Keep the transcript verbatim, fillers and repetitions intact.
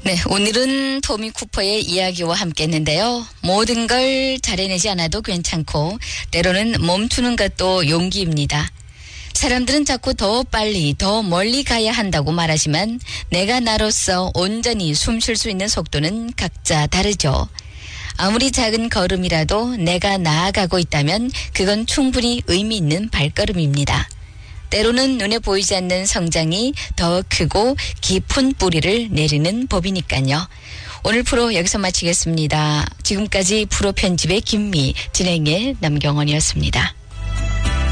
네, 오늘은 토미 쿠퍼의 이야기와 함께 했는데요. 모든 걸 잘해내지 않아도 괜찮고 때로는 멈추는 것도 용기입니다. 사람들은 자꾸 더 빨리 더 멀리 가야 한다고 말하지만 내가 나로서 온전히 숨 쉴 수 있는 속도는 각자 다르죠. 아무리 작은 걸음이라도 내가 나아가고 있다면 그건 충분히 의미 있는 발걸음입니다. 때로는 눈에 보이지 않는 성장이 더 크고 깊은 뿌리를 내리는 법이니까요. 오늘 프로 여기서 마치겠습니다. 지금까지 프로 편집의 김미, 진행의 남경원이었습니다.